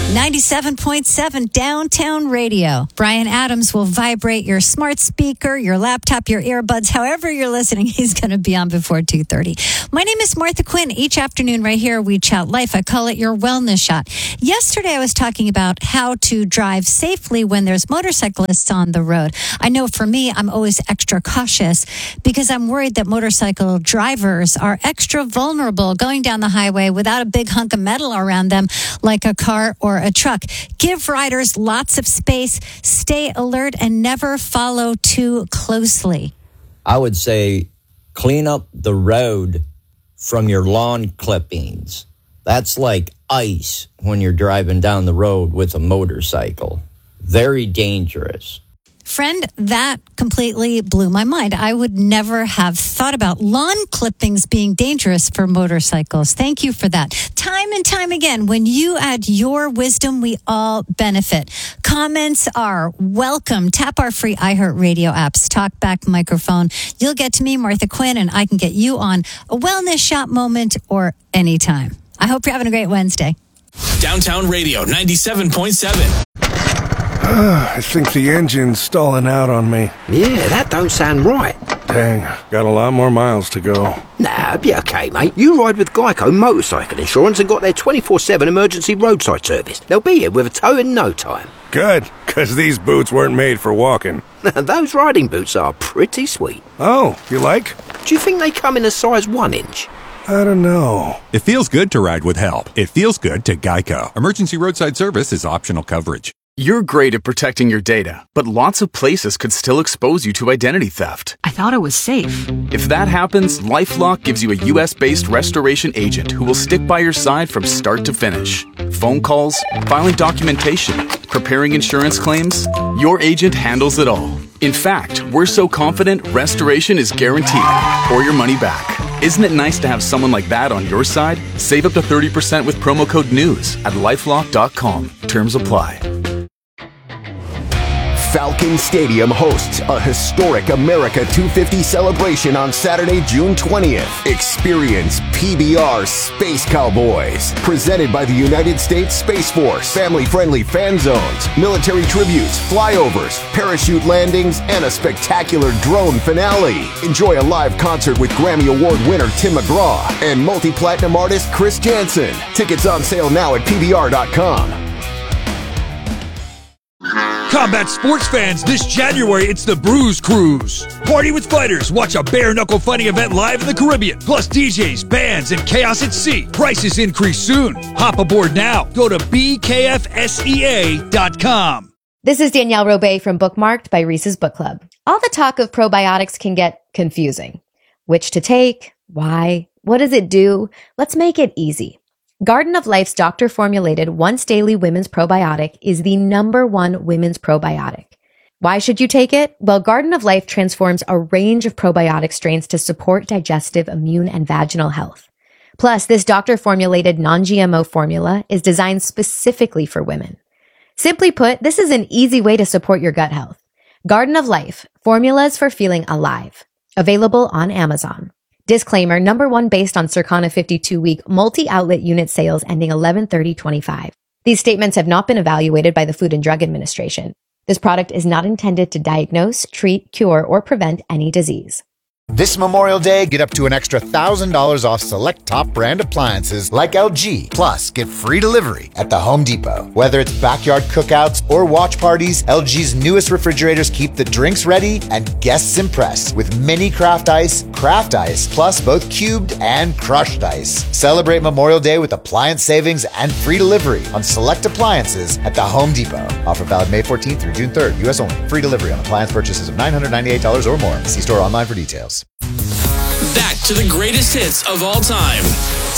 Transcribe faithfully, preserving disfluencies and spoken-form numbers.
ninety-seven point seven Downtown Radio. Brian Adams will vibrate your smart speaker, your laptop, your earbuds, however you're listening. He's going to be on before two thirty. My name is Martha Quinn. Each afternoon right here, we chat life. I call it your wellness shot. Yesterday, I was talking about how to drive safely when there's motorcyclists on the road. I know for me, I'm always extra cautious because I'm worried that motorcycle drivers are extra vulnerable going down the highway without a big hunk of metal around them like a car or a truck. Give riders lots of space, stay alert, and never follow too closely. I would say clean up the road from your lawn clippings. That's like ice when you're driving down the road with a motorcycle. Very dangerous. Friend, that completely blew my mind. I would never have thought about lawn clippings being dangerous for motorcycles. Thank you for that. Time and time again, when you add your wisdom, we all benefit. Comments are welcome. Tap our free iHeartRadio apps, Talkback microphone. You'll get to me, Martha Quinn, and I can get you on a wellness shot moment or anytime. I hope you're having a great Wednesday. Downtown Radio, ninety-seven point seven. I think the engine's stalling out on me. Yeah, that don't sound right. Dang, got a lot more miles to go. Nah, be okay, mate. You ride with Geico Motorcycle Insurance and got their twenty-four seven emergency roadside service. They'll be here with a tow in no time. Good, because these boots weren't made for walking. Those riding boots are pretty sweet. Oh, you like? Do you think they come in a size one inch? I don't know. It feels good to ride with help. It feels good to Geico. Emergency roadside service is optional coverage. You're great at protecting your data, but lots of places could still expose you to identity theft. I thought it was safe. If that happens, LifeLock gives you a U S-based restoration agent who will stick by your side from start to finish. Phone calls, filing documentation, preparing insurance claims, your agent handles it all. In fact, we're so confident restoration is guaranteed or your money back. Isn't it nice to have someone like that on your side? Save up to thirty percent with promo code NEWS at lifelock dot com. Terms apply. Falcon Stadium hosts a historic America two fifty celebration on Saturday, June twentieth. Experience P B R Space Cowboys, presented by the United States Space Force. Family-friendly fan zones, military tributes, flyovers, parachute landings, and a spectacular drone finale. Enjoy a live concert with Grammy Award winner Tim McGraw and multi-platinum artist Chris Jansen. Tickets on sale now at P B R dot com. Combat sports fans, this January, it's the Bruise Cruise. Party with fighters, watch a bare-knuckle fighting event live in the Caribbean, plus D Js, bands, and chaos at sea. Prices increase soon. Hop aboard now. Go to B K F S E A dot com. This is Danielle Robay from Bookmarked by Reese's Book Club. All the talk of probiotics can get confusing. Which to take? Why? What does it do? Let's make it easy. Garden of Life's doctor-formulated once-daily women's probiotic is the number one women's probiotic. Why should you take it? Well, Garden of Life transforms a range of probiotic strains to support digestive, immune, and vaginal health. Plus, this doctor-formulated non-G M O formula is designed specifically for women. Simply put, this is an easy way to support your gut health. Garden of Life, formulas for feeling alive. Available on Amazon. Disclaimer, number one based on Circana fifty-two week multi-outlet unit sales ending eleven thirty twenty-five. These statements have not been evaluated by the Food and Drug Administration. This product is not intended to diagnose, treat, cure, or prevent any disease. This Memorial Day, get up to an extra one thousand dollars off select top brand appliances like L G. Plus, get free delivery at the Home Depot. Whether it's backyard cookouts or watch parties, L G's newest refrigerators keep the drinks ready and guests impressed with mini craft ice, craft ice, plus both cubed and crushed ice. Celebrate Memorial Day with appliance savings and free delivery on select appliances at the Home Depot. Offer valid May fourteenth through June third, U S only. Free delivery on appliance purchases of nine hundred ninety-eight dollars or more. See store online for details. Back to the greatest hits of all time.